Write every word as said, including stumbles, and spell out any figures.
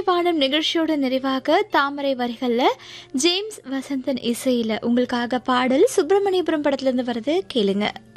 வானம் நிகழ்ச்சியோட நிறைவாக தாமரை வரிகள்ல ஜேம்ஸ் வசந்தன் இசையில உங்களுக்காக பாடல் சுப்பிரமணியபுரம் படத்துல இருந்து வருது, கேளுங்க.